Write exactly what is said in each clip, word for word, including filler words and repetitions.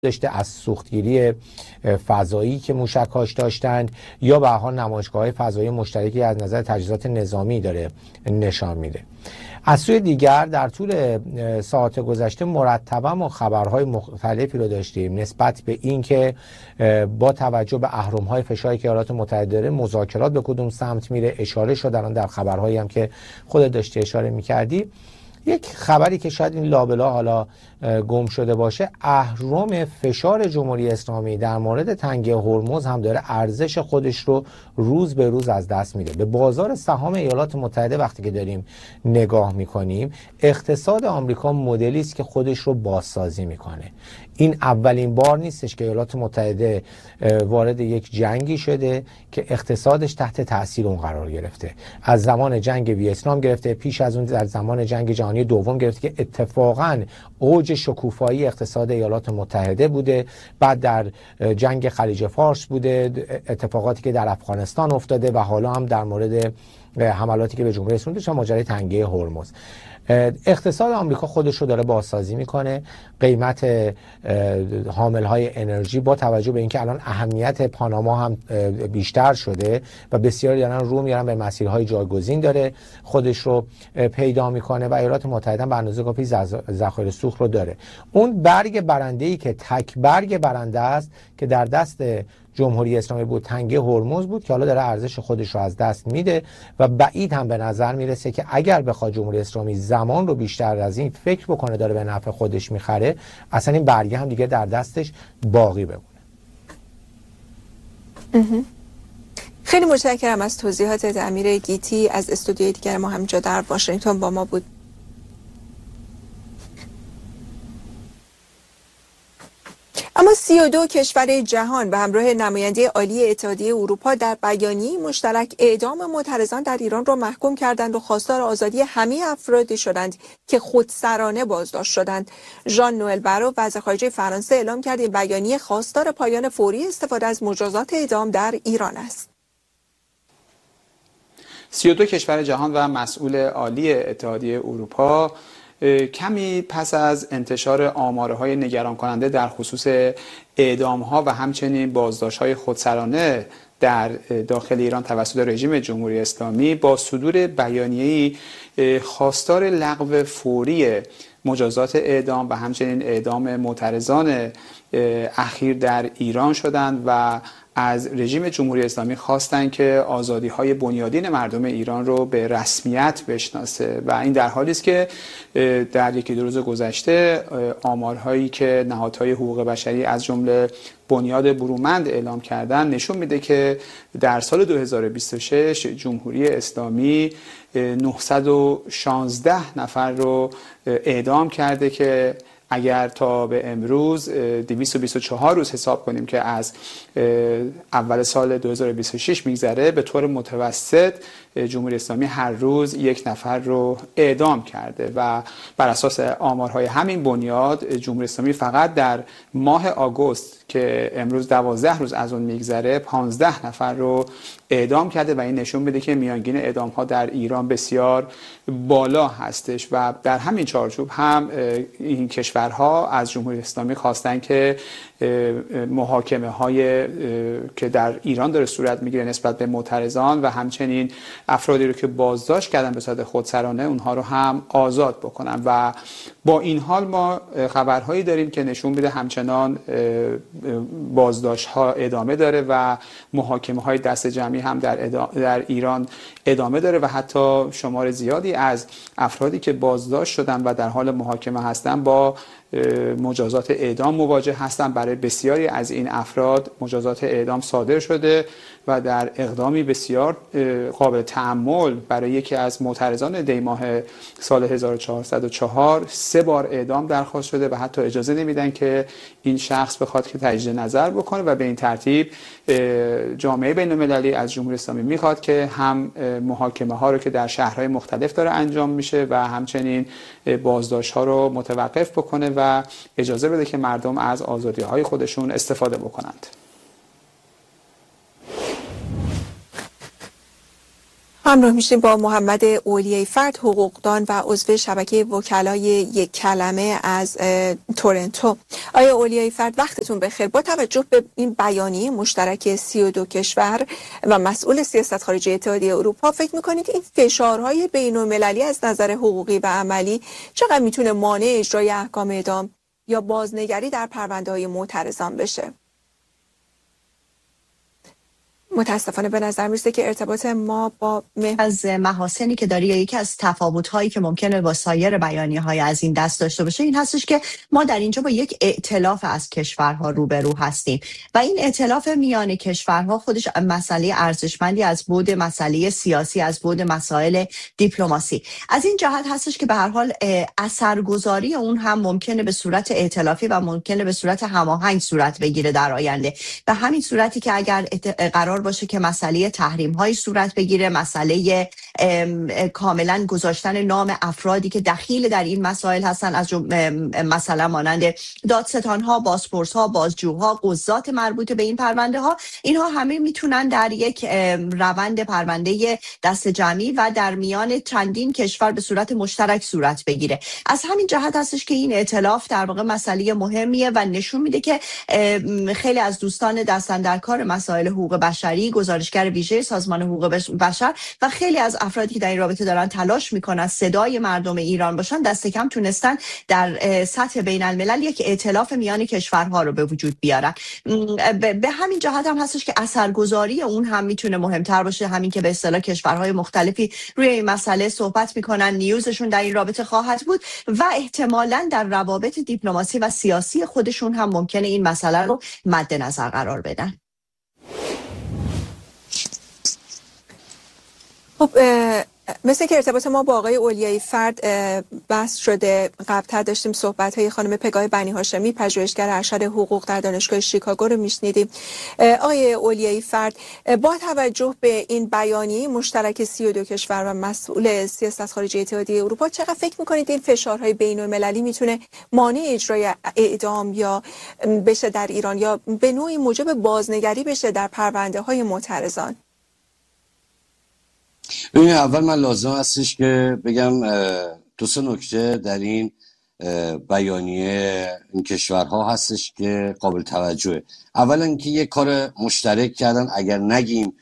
داشته از سوختگیری فضایی که موشک‌هاش داشتند یا به هر حال نمایشگاه‌های فضایی مشترکی از نظر تجهیزات نظامی داره نشان میده. از سوی دیگر در طول ساعات گذشته مرتبا ما خبرهای مختلفی رو داشتیم نسبت به اینکه با توجه به اهرم‌های فشاری که ایالات متحده داره مذاکرات به کدوم سمت میره اشاره شد الان در خبرهایی هم که خودت داشتی اشاره می‌کردی. یک خبری که شاید این لابلا حالا گم شده باشه، اهرم فشار جمهوری اسلامی در مورد تنگه هرمز هم داره ارزش خودش رو روز به روز از دست میده. به بازار سهام ایالات متحده وقتی که داریم نگاه میکنیم، اقتصاد آمریکا مدلی است که خودش رو بازسازی میکنه. این اولین بار نیستش که ایالات متحده وارد یک جنگی شده که اقتصادش تحت تاثیر اون قرار گرفته. از زمان جنگ ویتنام گرفته، پیش از اون در زمان جنگ جهانی دوم گرفته که اتفاقاً اوج شکوفایی اقتصاد ایالات متحده بوده. بعد در جنگ خلیج فارس بوده، اتفاقاتی که در افغانستان افتاده و حالا هم در مورد حملاتی که به جمهوری اسلامی داشتن، ماجرای تنگه هرمز. اقتصاد آمریکا خودش رو داره بازسازی میکنه. قیمت حاملهای انرژی با توجه به اینکه الان اهمیت پاناما هم بیشتر شده و بسیاری دارن رو میارن به مسیرهای جایگزین، داره خودش رو پیدا میکنه و ایالات متحده به اندازه کافی ذخایر سوخت رو داره. اون برگ برنده‌ای که تک برگ برنده است که در دست جمهوری اسلامی بود، تنگه هرمز بود که حالا داره ارزش خودش رو از دست میده و بعید هم به نظر میرسه که اگر بخواد جمهوری اسلامی زمان رو بیشتر از این فکر بکنه داره به نفع خودش میخره، اصلا این برگه هم دیگه در دستش باقی بمونه. خیلی متشکرم از توضیحات امیر گیتی از استودیوی دیگر ما همینجا در واشنگتن با ما بود. اما سی و دو کشور جهان به همراه نماینده عالی اتحادیه اروپا در بیانیه مشترک اعدام معترضان در ایران را محکوم کردند و خواستار آزادی همه افرادی شدند که خودسرانه بازداشت شدند. ژان نوئل بارو وزیر خارجه فرانسه اعلام کرد این بیانیه خواستار پایان فوری استفاده از مجازات اعدام در ایران است. سی و دو کشور جهان و مسئول عالی اتحادیه اروپا کمی پس از انتشار آمارهای نگران کننده در خصوص اعدام‌ها و همچنین بازداشت‌های خودسرانه در داخل ایران توسط رژیم جمهوری اسلامی با صدور بیانیه‌ای خواستار لغو فوری مجازات اعدام و همچنین اعدام معترضان اخیر در ایران شدند و از رژیم جمهوری اسلامی خواستند که آزادی‌های بنیادین مردم ایران رو به رسمیت بشناسه و این در حالی است که در یکی دو روز گذشته آمارهایی که نهادهای حقوق بشری از جمله بنیاد برومند اعلام کردن نشون میده که در سال دو هزار و بیست و شش جمهوری اسلامی نهصد و شانزده نفر رو اعدام کرده که اگر تا به امروز دویست و بیست و چهار روز حساب کنیم که از اول سال دو هزار و بیست و شش میگذره، به طور متوسط جمهوری اسلامی هر روز یک نفر رو اعدام کرده و بر اساس آمارهای همین بنیاد جمهوری اسلامی فقط در ماه آگوست که امروز دوازده روز از اون میگذره پانزده نفر رو اعدام کرده و این نشون میده که میانگین اعدام ها در ایران بسیار بالا هستش و در همین چارچوب هم این کشورها از جمهوری اسلامی خواستن که محاکمه های که در ایران داره صورت میگیره نسبت به معترضان و همچنین افرادی رو که بازداشت کردن به صورت خودسرانه اونها رو هم آزاد بکنن و با این حال ما خبرهایی داریم که نشون میده همچنان بازداشت ها ادامه داره و محاکمه های دست جمعی هم در, در ایران ادامه داره و حتی شمار زیادی از افرادی که بازداشت شدن و در حال محاکمه هستن با مجازات اعدام مواجه هستند. برای بسیاری از این افراد مجازات اعدام صادر شده و در اقدامی بسیار قابل تأمل برای یکی از معترضان دی ماه سال هزار و چهارصد و چهار سه بار اعدام درخواست شده و حتی اجازه نمیدن که این شخص بخواد که تجدید نظر بکنه و به این ترتیب جامعه بین المللی از جمهوری اسلامی میخواد که هم محاکمه ها رو که در شهرهای مختلف داره انجام میشه و همچنین بازداشت ها رو متوقف بکنه و اجازه بده که مردم از آزادی های خودشون استفاده بکنند. همراه میشیم با محمد اولیه فرد، حقوقدان و عضو شبکه وکلای یک کلمه از تورنتو. آیا اولیه فرد وقتتون بخیر. با توجه به این بیانیه مشترک سی و دو کشور و مسئول سیاست خارجی اتحادیه اروپا، فکر میکنید این فشارهای بین المللی از نظر حقوقی و عملی چقدر میتونه مانع اجرای احکام اعدام یا بازنگری در پرونده‌های معترضان بشه؟ متاسفانه به نظر میرسه که ارتباط ما با مه... از محاسنی که داری یا یکی از تفاوت‌هایی که ممکنه با سایر بیانیه‌های از این دست داشته باشه این هستش که ما در اینجا با یک ائتلاف از کشورها روبرو هستیم و این ائتلاف میان کشورها خودش مسئله ارزشمندی از بعد مسئله سیاسی، از بعد مسائل دیپلماسی از این جهت هستش که به هر حال اثرگذاری اون هم ممکنه به صورت ائتلافی و ممکنه به صورت هماهنگ صورت بگیره در آینده. به همین صورتی که اگر قرار باشه که مسئله تحریم های صورت بگیره، مسئله کاملا گذاشتن نام افرادی که دخیل در این مسائل هستن، از مثلا مانند دادستان ها، بازپرس ها، بازجوها، قضات مربوط به این پرونده ها، اینها همه میتونن در یک روند پرونده دست جمعی و در میان چندین کشور به صورت مشترک صورت بگیره. از همین جهت هستش که این ائتلاف در واقع مسئله مهمیه و نشون میده که خیلی از دوستان دست‌اندرکار مسائل حقوق بشری، گزارشگر ویژه سازمان حقوق بشر و خیلی از افرادی که در این رابطه دارن تلاش میکنن صدای مردم ایران باشن، دست کم تونستن در سطح بین الملل یک ائتلاف میان کشورها رو به وجود بیارن. به همین جهت هم هستش که اثرگذاری اون هم میتونه مهمتر باشه. همین که به اصطلاح کشورهای مختلفی روی این مسئله صحبت میکنن، نیوزشون در این رابطه خواهد بود و احتمالاً در روابط دیپلماسی و سیاسی خودشون هم ممکنه این مسئله رو مد نظر قرار بدن. خب مثل که ارتباط ما با آقای اولیه فرد بحث شده، قبلتر داشتیم صحبت های خانم پگاه بنی هاشمی، پژوهشگر ارشد حقوق در دانشگاه شیکاگو رو میشنیدیم. آقای اولیه فرد، با توجه به این بیانیه مشترک سی و دو کشور و مسئول سیاست خارجی اتحادیه اروپا، چقدر فکر میکنید این فشارهای بین المللی میتونه مانع اجرای اعدام یا بشه در ایران یا به نوعی موجب بازنگری بشه در پرونده های معترضان؟ ببینید، اول من لازم هستش که بگم دو سه نکته در این بیانیه این کشورها هستش که قابل توجهه. اولا اینکه یک کار مشترک کردن، اگر نگیم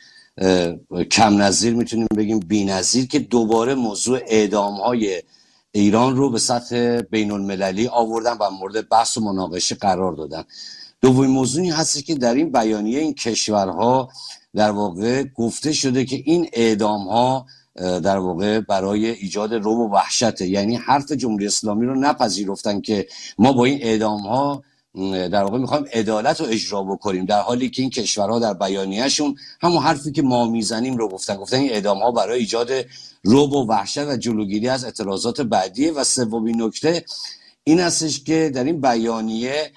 کم نظیر میتونیم بگیم بی‌نظیر، که دوباره موضوع اعدام‌های ایران رو به سطح بین المللی آوردن و مورد بحث و مناقشه قرار دادن. دومین موضوعی هست که در این بیانیه این کشورها در واقع گفته شده که این اعدام ها در واقع برای ایجاد رعب و وحشته، یعنی حرف جمهوری اسلامی رو نپذیرفتن که ما با این اعدام ها در واقع میخوایم عدالت رو اجرا بکنیم، در حالی که این کشورها در بیانیه‌شون همون حرفی که ما میزنیم رو گفتن گفتن این اعدام ها برای ایجاد رعب و وحشت و جلوگیری از اعتراضات بعدیه. و سومین نکته این هستش که در این بیانیه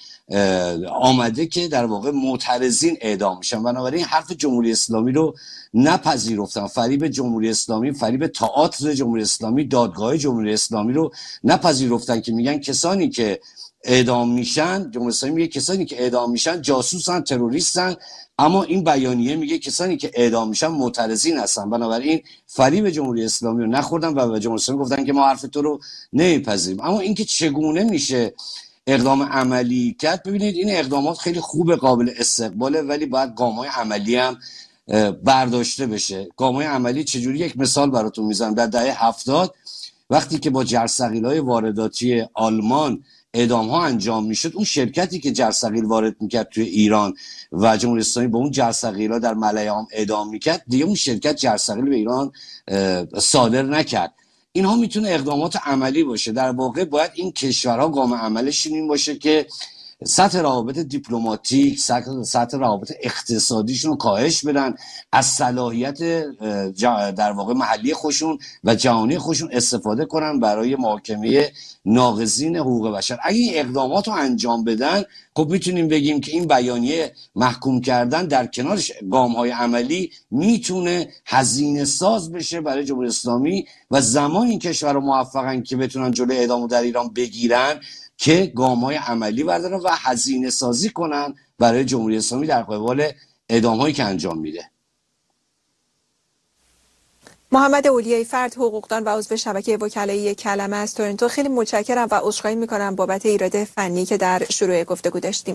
آمده که در واقع معترضین اعدام میشن، بنابراین حرف جمهوری اسلامی رو نپذیرفتن، فریب جمهوری اسلامی، فریب تئاتر جمهوری اسلامی، دادگاه جمهوری اسلامی رو نپذیرفتن که میگن کسانی که اعدام میشن، جمهوری اسلامی میگه کسانی که اعدام میشن جاسوسن، تروریستن، اما این بیانیه میگه کسانی که اعدام میشن معترضین هستن. بنابراین فریب جمهوری اسلامی رو نخوردن و به جمهوری اسلامی گفتن که ما حرف تو رو نمیپذیریم. اما اینکه چگونه میشه اقدام عملی کرد، ببینید این اقدامات خیلی خوب، قابل استقباله، ولی باید گام‌های عملی هم برداشته بشه. گام‌های عملی چجوری؟ یک مثال براتون میزنم. در دهه هفتاد وقتی که با جرثقیل‌های وارداتی آلمان اعدام ها انجام میشد، اون شرکتی که جرثقیل وارد میکرد توی ایران و جمهوری اسلامی با اون جرثقیل ها در ملایام اعدام میکرد، دیگه اون شرکت جرثقیل به ایران صادر نکرد. اینها میتونه اقدامات عملی باشه. در واقع باید این کشورها گام عملشون این باشه که سطح روابط دیپلماتیک، سطح روابط اقتصادیشون رو کاهش بدن، از صلاحیت در واقع محلی خودشون و جهانی خودشون استفاده کنن برای محاکمه ناقضین حقوق بشر. اگه این اقدامات رو انجام بدن، خب میتونیم بگیم که این بیانیه محکوم کردن در کنارش گام‌های عملی میتونه هزینه ساز بشه برای جمهوری اسلامی و زمان این کشورها موفقن که بتونن جلوی اعدام در ایران بگیرن که گام‌های عملی بردارن و هزینه سازی کنن برای جمهوری اسلامی در قبال اعدام‌هایی که انجام میده. محمد اولیای فرد، حقوقدان و عضو شبکه وکلایی کلمه از تورنتو، خیلی متشکرم و عذرخواهی میکنم بابت ایراد فنی که در شروع گفتگو داشتیم.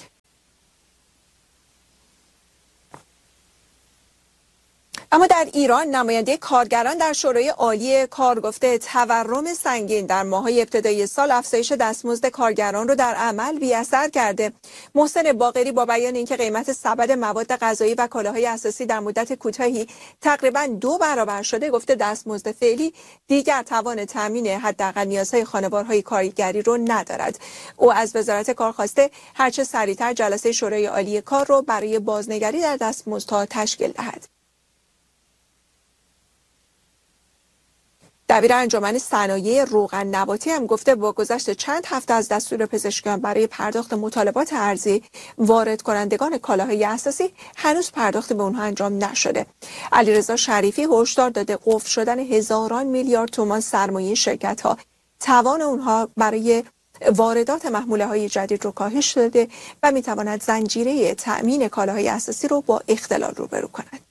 اما در ایران نماینده کارگران در شورای عالی کار گفته تورم سنگین در ماه‌های ابتدایی سال افزایش دستمزد کارگران رو در عمل بی‌اثر کرده. محسن باقری با بیان اینکه قیمت سبد مواد غذایی و کالاهای اساسی در مدت کوتاهی تقریباً دو برابر شده، گفته دستمزد فعلی دیگر توان تامین حداقل نیازهای خانوارهای کارگری رو ندارد. او از وزارت کار خواسته هرچه سریعتر جلسه شورای عالی کار رو برای بازنگری در دستمزدها تشکیل دهد. دبیر انجمن صنایع روغن نباتی هم گفته با گذشت چند هفته از دستور پزشکیان برای پرداخت مطالبات ارزی وارد کنندگان کالاهای اساسی هنوز پرداخت به اونها انجام نشده. علیرضا شریفی هشدار داده قفل شدن هزاران میلیارد تومان سرمایه شرکت ها توان اونها برای واردات محموله های جدید رو کاهش داده و میتواند زنجیره تأمین کالاهای اساسی رو با اختلال روبرو کند.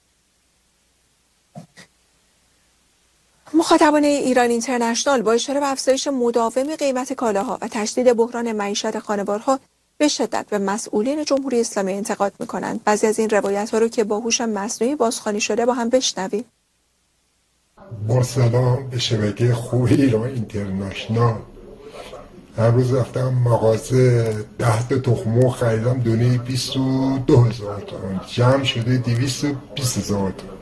مخاطبان ایران اینترنشنال با اشاره به افزایش مداوم قیمت کالاها و تشدید بحران معیشت خانوارها به شدت به مسئولین جمهوری اسلامی انتقاد می‌کنند. بعضی از این روایت‌ها رو که با هوش مصنوعی بازخوانی شده با هم بشنویم. با سلام به شبکه خوب ایران اینترنشنال. امروز رفتم مغازه ده تا تخمو خریدم، دونه بیست و دو هزار تومان، جمع شده دویست و بیست هزار تومان.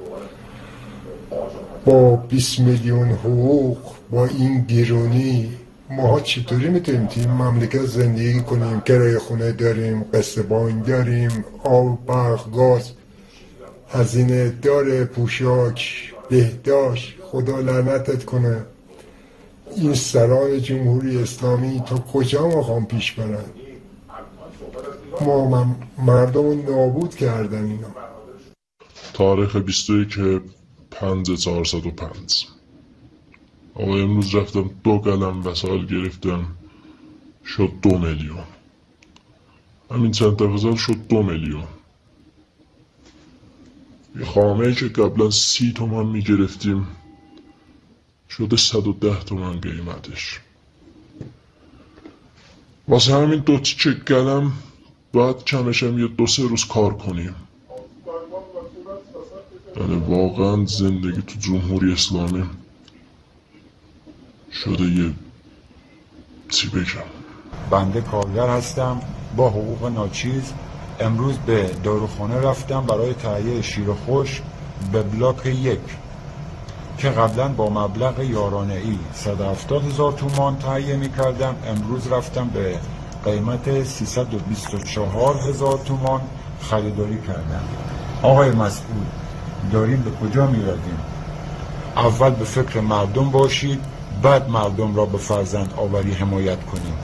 با بیست میلیون حقوق با این گرونی ماها چطوری میتونیم توی مملکت زندگی کنیم؟ کرایه خونه داریم، قسط بانک داریم، آب، برق، گاز، هزینه داره، پوشاک، بهداشت. خدا لعنتت کنه این سران جمهوری اسلامی تا کجا میخوام پیش برن؟ ما مردم نابود کردن اینا. تاریخ بیست و یک پنج هزار و صد و پنج. آقا امروز رفتم دو قلم وسایل گرفتم، شد دو میلیون. همین چند تفضل شد دو میلیون. یه خامه که قبلا سی تومن میگرفتیم شده صد و ده تومن قیمتش. واسه همین دو تیکه قلم باید کمشم یه دو سه روز کار کنیم. یعنی واقعا زندگی تو جمهوری اسلامی شده یه چی بگم. بنده کارگر هستم با حقوق ناچیز. امروز به داروخانه رفتم برای تهیه شیر خشک به بلاک یک که قبلا با مبلغ یارانه ای صد و هفتاد هزار تومان تهیه می کردم. امروز رفتم به قیمت سیصد و بیست و چهار هزار تومان خریداری کردم. آقای مسئول، داریم به کجا می رویم؟ اول به فکر مردم باشید، بعد مردم را به فرزند آوری حمایت کنیم.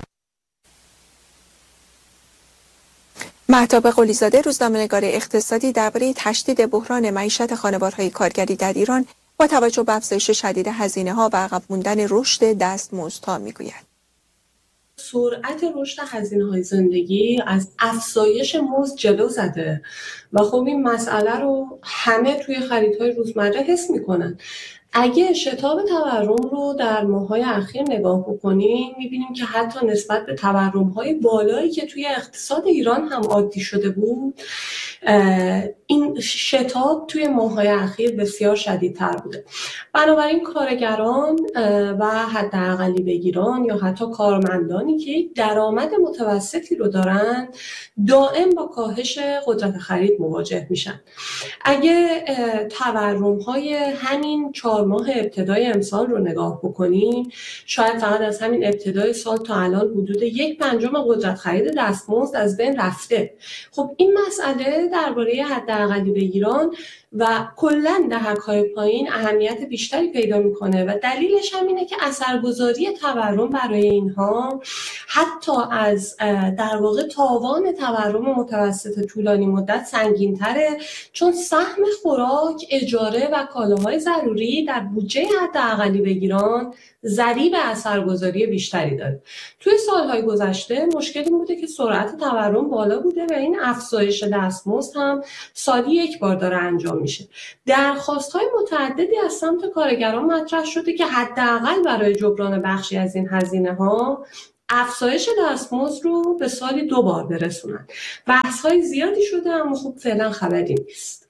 مهتاب قلیزاده، روزنامه‌نگار اقتصادی، درباره تشدید بحران معیشت خانوارهای کارگری در ایران با توجه به افزایش شدید هزینه‌ها و عقب موندن رشد دستمزدها میگوید. سرعت رشد هزینه‌های زندگی از افزایش مزد جلو زده و خب این مسئله رو همه توی خریدهای روزمره حس میکنن. اگه شتاب تورم رو در ماه‌های اخیر نگاه بکنیم می‌بینیم که حتی نسبت به تورم‌های بالایی که توی اقتصاد ایران هم عادی شده بود، این شتاب توی ماه‌های اخیر بسیار شدیدتر بوده. بنابراین کارگران و حداقلی بگیران یا حتی کارمندانی که یک درآمد متوسطی رو دارن دائم با کاهش قدرت خرید مواجه میشن. اگه تورم‌های همین چهار ماه ابتدای امسال رو نگاه بکنیم، شاید فقط از همین ابتدای سال تا الان حدود یک پنجم قدرت خرید دستمزد از بین رفته. خب این مسئله درباره حداقلی بگیران و کلا دهک‌های پایین اهمیت بیشتری پیدا میکنه و دلیلش هم اینه که اثرگذاری تورم برای اینها حتی از در واقع تاوان تورم متوسط طولانی مدت سنگین‌تره، چون سهم خوراک، اجاره و کالاهای ضروری در بودجه حداقلی بگیران ضریب اثرگذاری بیشتری داره. توی سالهای گذشته مشکلی بوده که سرعت تورم بالا بوده و این افزایش دستمزد هم سالی یک بار داره انجام میشه. درخواست‌های متعددی از سمت کارگران مطرح شده که حداقل برای جبران بخشی از این هزینه‌ها افزایش دستمزد رو به سالی دو بار برسونن. بحث‌های زیادی شده اما خب فعلا خبری نیست.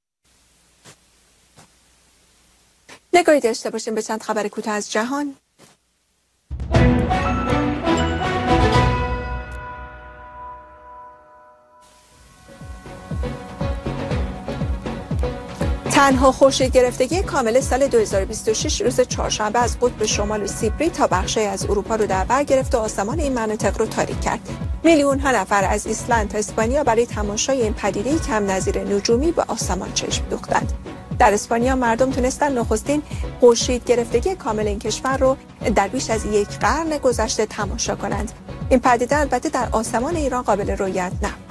نگاهی داشته باشیم به چند خبر کوتاه از جهان. تنها خورشید گرفتگی کامل سال دو هزار و بیست و شش روز چهارشنبه از قطب شمال سیبری تا بخشی از اروپا رو در بر گرفت و آسمان این مناطق رو تاریک کرد. میلیون ها نفر از ایسلند تا اسپانیا برای تماشای این پدیده کم نظیر نجومی به آسمان چشم دوختند. در اسپانیا مردم تونستن نخستین خورشید گرفتگی کامل این کشور رو در بیش از یک قرن گذشته تماشا کنند. این پدیده البته در آسمان ایران قابل رؤیت نبود.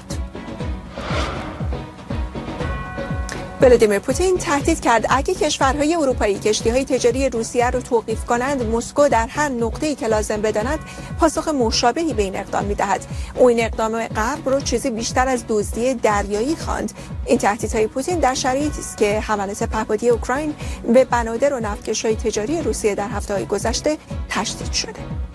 ولادیمیر پوتین تهدید کرد اگه کشورهای اروپایی کشتی‌های تجاری روسیه رو توقیف کنند، مسکو در هر نقطه‌ای که لازم بداند پاسخ مشابهی به این اقدام می‌دهد. او این اقدام غرب رو چیزی بیشتر از دزدی دریایی خواند. این تهدیدهای پوتین در شرایطی است که حملات پهپادی اوکراین به بنادر و نفتکش‌های تجاری روسیه در هفته‌های گذشته تشدید شده.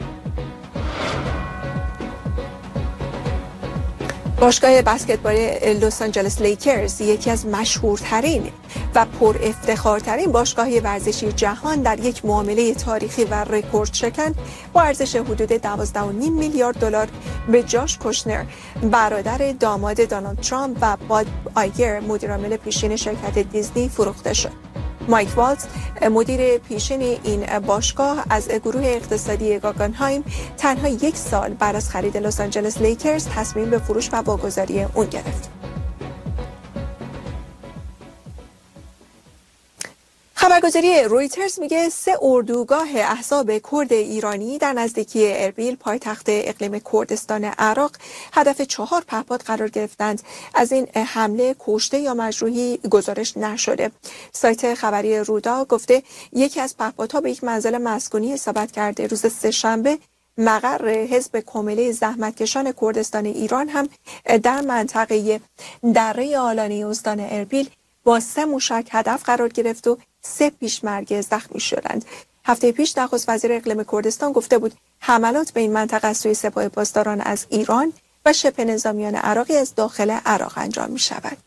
باشگاه بسکتبال لس آنجلس لیکرز یکی از مشهورترین و پر افتخارترین باشگاه ورزشی جهان در یک معامله تاریخی و رکورد شکن با ارزش حدود دوازده و نیم میلیارد دلار به جاش کوشنر، برادر داماد دونالد ترامپ و باد آیگر، مدیرعامل پیشین شرکت دیزنی فروخته شد. مایک والتز، مدیر پیشین این باشگاه، از گروه اقتصادی گاگنهایم تنها یک سال بعد از خرید لس آنجلس لیکرز تصمیم به فروش و واگذاری اون گرفت. خبرگزاری رویترز میگه سه اردوگاه احزاب کرد ایرانی در نزدیکی اربیل، پایتخت اقلیم کردستان عراق، هدف چهار پهپاد قرار گرفتند. از این حمله کشته یا مجروحی گزارش نشده. سایت خبری رودا گفته یکی از پهپادها به یک منزل مسکونی اصابت کرده. روز سه‌شنبه مقر حزب کمیله زحمتکشان کردستان ایران هم در منطقه دره آلانی استان اربیل با سه موشک هدف قرار گرفت و سه پیشمرگ زخمی شدند. هفته پیش نخست وزیر اقلیم کردستان گفته بود حملات به این منطقه از سوی سپاه پاسداران از ایران و شبه نظامیان عراقی از داخل عراق انجام می شود.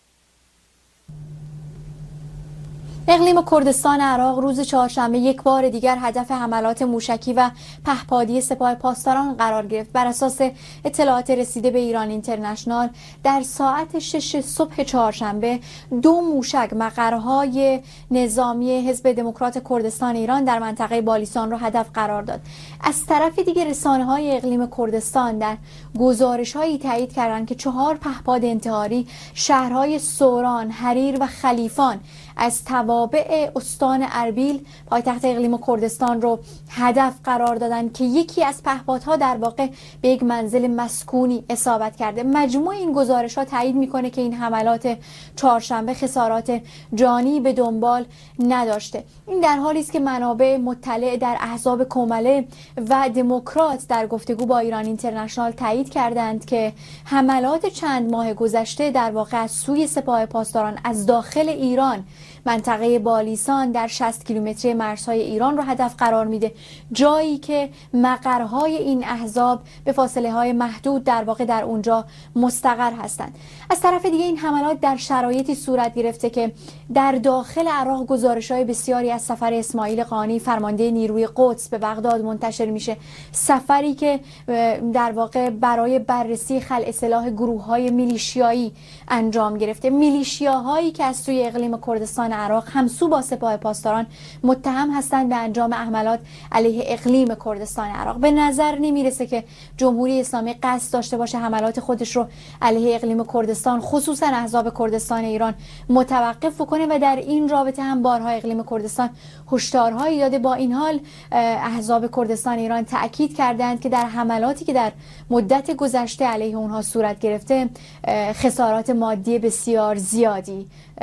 اقلیم کردستان عراق روز چهارشنبه یک بار دیگر هدف حملات موشکی و پهپادی سپاه پاسداران قرار گرفت. بر اساس اطلاعات رسیده به ایران اینترنشنال در ساعت شش صبح چهارشنبه دو موشک مقرهای نظامی حزب دموکرات کردستان ایران در منطقه بالیسان را هدف قرار داد. از طرف دیگر رسانه‌های اقلیم کردستان در گزارش‌هایی تایید کردند که چهار پهپاد انتحاری شهرهای سوران، حریر و خلیفان از توابع استان اربیل پایتخت اقلیم کردستان رو هدف قرار دادن که یکی از پهپادها در واقع به یک منزل مسکونی اصابت کرده. مجموع این گزارش‌ها تایید میکنه که این حملات چهارشنبه خسارات جانی به دنبال نداشته. این در حالی است که منابع مطلع در احزاب کمیله و دموکرات در گفتگو با ایران اینترنشنال تایید کردند که حملات چند ماه گذشته در واقع از سوی سپاه پاسداران از داخل ایران منطقه بالیسان در شصت کیلومتری مرزهای ایران رو هدف قرار میده، جایی که مقرهای این احزاب به فاصله های محدود در واقع در اونجا مستقر هستند. از طرف دیگه این حملات در شرایطی صورت گرفته که در داخل عراق گزارش‌های بسیاری از سفر اسماعیل قانی فرمانده نیروی قدس به بغداد منتشر میشه، سفری که در واقع برای بررسی خلع سلاح گروه‌های میلیشیایی انجام گرفته. میلیشیاهایی که از سوی اقلیم کردستان عراق همسو با سپاه پاسداران متهم هستند به انجام حملات علیه اقلیم کردستان عراق. به نظر نمیرسه که جمهوری اسلامی قصد داشته باشه حملات خودش رو علیه اقلیم کردستان خصوصا احزاب کردستان ایران متوقف کنه و در این رابطه هم بارها اقلیم کردستان هشدارهایی داده. با این حال احزاب کردستان ایران تأکید کردند که در حملاتی که در مدت گذشته علیه اونها صورت گرفته خسارات مادی بسیار زیادی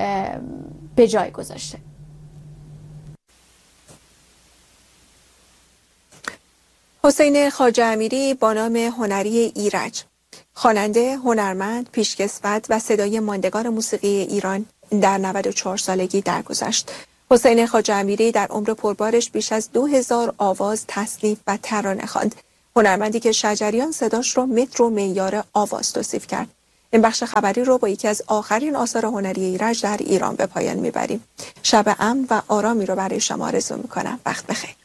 به جای گذاشته. حسین خواجه امیری با نام هنری ایرج، خواننده، هنرمند، پیشکسوت و صدای ماندگار موسیقی ایران در نود و چهار سالگی درگذشت. حسین خواجه امیری در عمر پربارش بیش از دو هزار آواز تصنیف و ترانه خواند. هنرمندی که شجریان صداش رو متر و معیار آواز توصیف کرد. این بخش خبری رو با یکی از آخرین آثار هنری ایرج در ایران به پایان میبریم. شب امن و آرامی رو برای شما آرزو میکنم. وقت بخیر.